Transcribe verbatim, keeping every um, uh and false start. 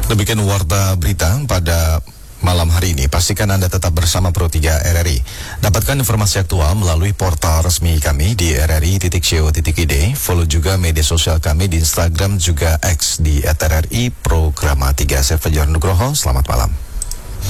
Demikian warta berita pada malam hari ini. Pastikan Anda tetap bersama Pro tiga R R I. Dapatkan informasi aktual melalui portal resmi kami di r r i titik co titik i d. Follow juga media sosial kami di Instagram juga X di at r r i Programa tiga. Saya Fajar Nugroho. Selamat malam.